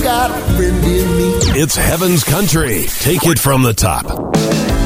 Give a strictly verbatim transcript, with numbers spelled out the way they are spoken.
got a friend in me. It's Heaven's Country. Take it from the top.